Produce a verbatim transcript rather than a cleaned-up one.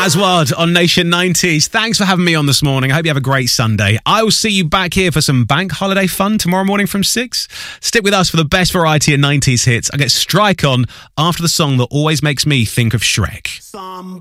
Aswad on Nation nineties. Thanks for having me on this morning. I hope you have a great Sunday. I will see you back here for some bank holiday fun tomorrow morning from six. Stick with us for the best variety of nineties hits. I get Strike on after the song that always makes me think of Shrek. Some